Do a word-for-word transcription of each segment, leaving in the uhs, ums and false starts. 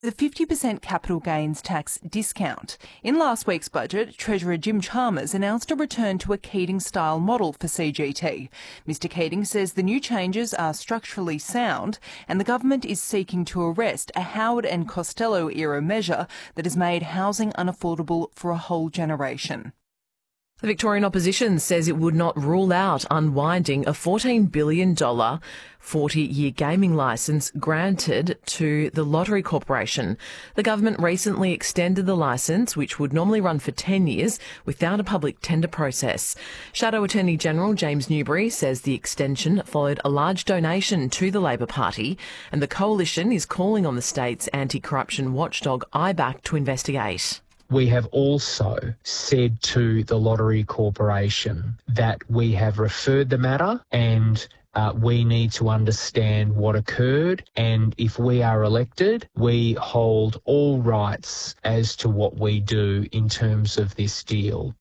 The fifty percent capital gains tax discount. In last week's budget, Treasurer Jim Chalmers announced a return to a Keating-style model for C G T. Mister Keating says the new changes are structurally sound and the government is seeking to arrest a Howard and Costello-era measure that has made housing unaffordable for a whole generation. The Victorian opposition says it would not rule out unwinding a fourteen billion dollars forty-year gaming licence granted to the Lottery Corporation. The government recently extended the licence, which would normally run for ten years, without a public tender process. Shadow Attorney-General James Newbury says the extension followed a large donation to the Labor Party, and the coalition is calling on the state's anti-corruption watchdog I B A C to investigate. We have also said to the Lottery Corporation that we have referred the matter and uh, we need to understand what occurred, and if we are elected, we hold all rights as to what we do in terms of this deal.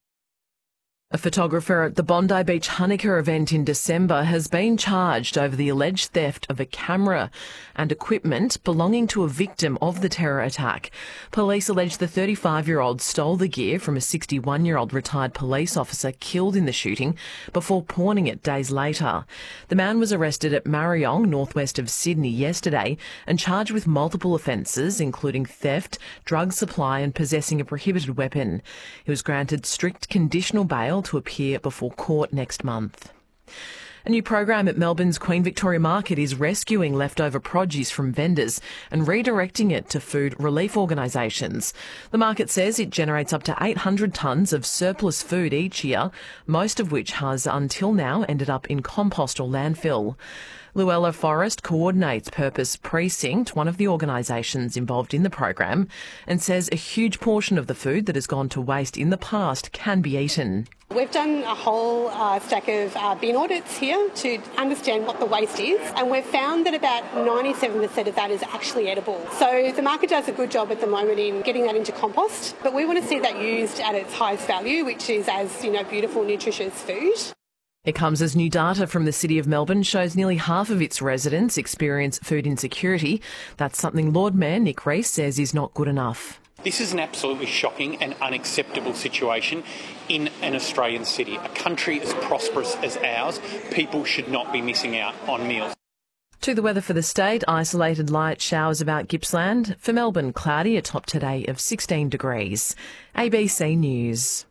A photographer at the Bondi Beach Hanukkah event in December has been charged over the alleged theft of a camera and equipment belonging to a victim of the terror attack. Police allege the thirty-five-year-old stole the gear from a sixty-one-year-old retired police officer killed in the shooting before pawning it days later. The man was arrested at Marryong, northwest of Sydney, yesterday and charged with multiple offences, including theft, drug supply and possessing a prohibited weapon. He was granted strict conditional bail to appear before court next month. A new program at Melbourne's Queen Victoria Market is rescuing leftover produce from vendors and redirecting it to food relief organisations. The market says it generates up to eight hundred tonnes of surplus food each year, most of which has until now ended up in compost or landfill. Luella Forrest coordinates Purpose Precinct, one of the organisations involved in the program, and says a huge portion of the food that has gone to waste in the past can be eaten. We've done a whole uh, stack of uh, bin audits here to understand what the waste is, and we've found that about ninety-seven percent of that is actually edible. So the market does a good job at the moment in getting that into compost, but we want to see that used at its highest value, which is as, you know, beautiful, nutritious food. It comes as new data from the City of Melbourne shows nearly half of its residents experience food insecurity. That's something Lord Mayor Nick Rees says is not good enough. This is an absolutely shocking and unacceptable situation in an Australian city. A country as prosperous as ours, people should not be missing out on meals. To the weather for the state, isolated light showers about Gippsland. For Melbourne, cloudy, a top today of sixteen degrees. A B C News.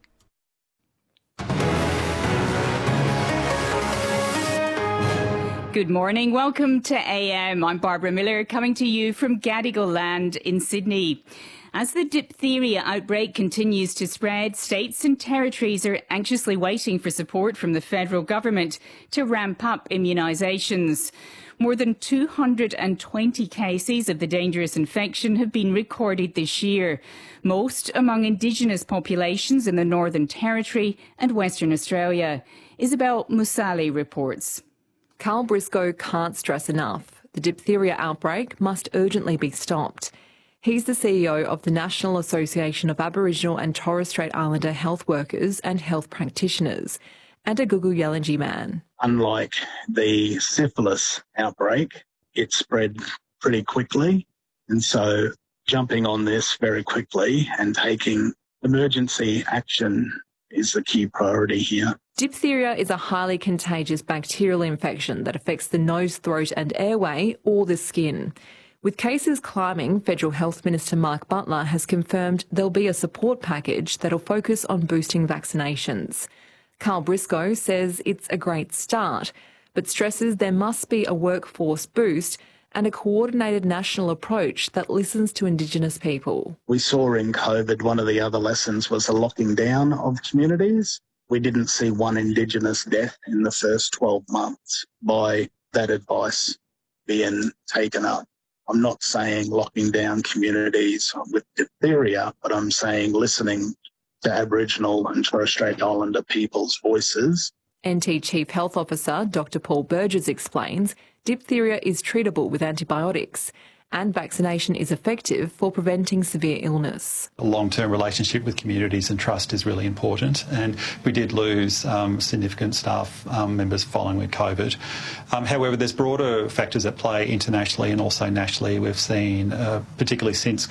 Good morning. Welcome to A M. I'm Barbara Miller, coming to you from Gadigal Land in Sydney. As the diphtheria outbreak continues to spread, states and territories are anxiously waiting for support from the federal government to ramp up immunisations. More than two hundred twenty cases of the dangerous infection have been recorded this year, most among Indigenous populations in the Northern Territory and Western Australia. Isabel Musali reports. Carl Briscoe can't stress enough. The diphtheria outbreak must urgently be stopped. He's the C E O of the National Association of Aboriginal and Torres Strait Islander Health Workers and Health Practitioners, and a Gugu-Yalangji man. Unlike the syphilis outbreak, it spread pretty quickly, and so jumping on this very quickly and taking emergency action is the key priority here. Diphtheria is a highly contagious bacterial infection that affects the nose, throat and airway or the skin. With cases climbing, Federal Health Minister Mark Butler has confirmed there'll be a support package that'll focus on boosting vaccinations. Carl Briscoe says it's a great start, but stresses there must be a workforce boost and a coordinated national approach that listens to Indigenous people. We saw in COVID one of the other lessons was the locking down of communities. We didn't see one Indigenous death in the first twelve months by that advice being taken up. I'm not saying locking down communities with diphtheria, but I'm saying listening to Aboriginal and Torres Strait Islander people's voices. N T Chief Health Officer Doctor Paul Burgess explains diphtheria is treatable with antibiotics and vaccination is effective for preventing severe illness. A long-term relationship with communities and trust is really important, and we did lose um, significant staff um, members following with COVID. Um, however, there's broader factors at play internationally and also nationally. We've seen, uh, particularly since